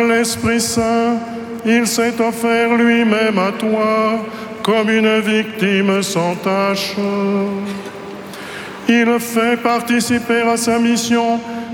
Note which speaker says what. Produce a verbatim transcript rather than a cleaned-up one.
Speaker 1: L'Esprit Saint, il s'est offert lui-même à toi comme une victime sans tache. Il fait participer à sa mission